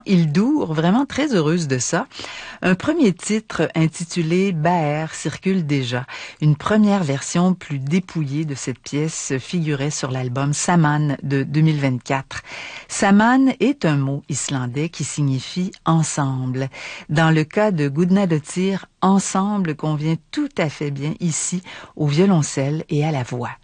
Hildour, vraiment très heureuse de ça. Un premier titre intitulé Baer circule déjà. Une première version plus dépouillée de cette pièce figurait sur l'album Saman de 2024. Saman est un mot islandais qui signifie ensemble. Dans le cas de Gudnadottir, ensemble convient tout à fait bien ici au violoncelle et à la voix.